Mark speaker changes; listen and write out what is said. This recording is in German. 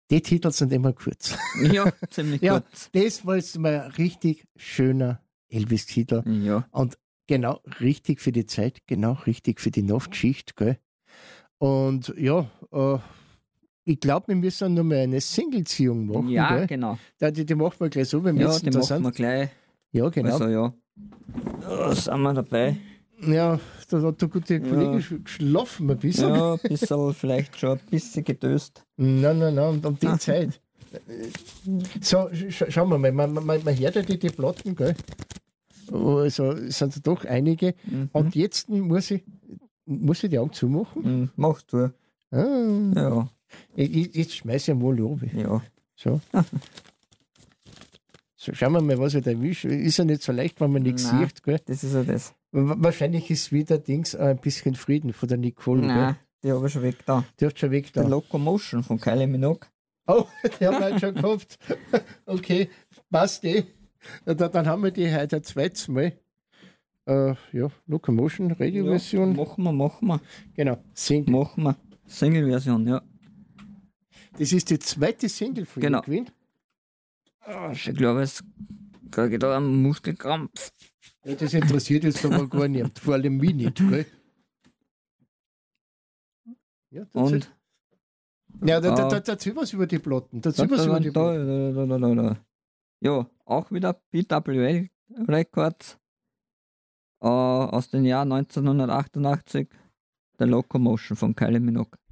Speaker 1: Die Titel sind immer kurz.
Speaker 2: Ja, ziemlich
Speaker 1: Ja,
Speaker 2: kurz.
Speaker 1: das war jetzt mal ein richtig schöner Elvis-Titel.
Speaker 2: Ja.
Speaker 1: Und genau richtig für die Zeit, genau richtig für die Nachtschicht, gell? Und ja, ich glaube, wir müssen noch mal eine Singleziehung machen,
Speaker 2: Ja,
Speaker 1: gell?
Speaker 2: genau.
Speaker 1: Die machen wir gleich so, wenn wir
Speaker 2: Ja,
Speaker 1: jetzt
Speaker 2: die
Speaker 1: da
Speaker 2: machen
Speaker 1: sind.
Speaker 2: wir gleich.
Speaker 1: Ja, genau.
Speaker 2: Also ja. Da sind wir dabei.
Speaker 1: Ja, da hat der gute Kollege geschlafen ein bisschen.
Speaker 2: Ja, ein bisschen, vielleicht schon ein bisschen gedöst.
Speaker 1: Nein, um die Zeit. So, schauen wir mal, man hört ja die Platten, gell? Also es sind doch einige. Und jetzt muss ich die Augen zumachen.
Speaker 2: Machst du.
Speaker 1: Ah,
Speaker 2: Ja.
Speaker 1: jetzt schmeiße ich mal runter.
Speaker 2: Ja.
Speaker 1: So. So, schauen wir mal, was ich da erwische. Ist ja nicht so leicht, wenn man nichts
Speaker 2: Nein.
Speaker 1: sieht, gell?
Speaker 2: Das ist ja das.
Speaker 1: Wahrscheinlich ist wieder ein bisschen Frieden von der Nicole, gell?
Speaker 2: Nein, die habe ich schon weg da.
Speaker 1: Die hat schon weg
Speaker 2: Die
Speaker 1: da.
Speaker 2: Locomotion von Kylie Minogue.
Speaker 1: Oh, die haben wir halt schon gehabt. Okay, passt eh. Dann haben wir die heute ein zweites Mal. Ja, Locomotion, Radio-Version.
Speaker 2: Ja, machen wir.
Speaker 1: Genau, Single.
Speaker 2: Machen wir. Single-Version, ja.
Speaker 1: Das ist die zweite Single von
Speaker 2: Genau.
Speaker 1: ihr gewesen.
Speaker 2: Ich glaube, es kriege da einen Muskelkrampf.
Speaker 1: Ja, das interessiert jetzt aber gar nicht. Vor allem mich nicht, gell? Ja,
Speaker 2: Und?
Speaker 1: Ja, dazu was über die Platten. Dazu was über die Platten.
Speaker 2: Da. Ja, auch wieder PWL Records aus dem Jahr 1988, der Locomotion von Kylie Minogue.